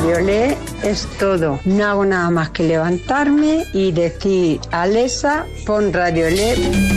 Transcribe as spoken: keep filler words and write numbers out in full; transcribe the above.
Radiolé es todo. No hago nada más que levantarme y decir, Alexa, pon Radiolé.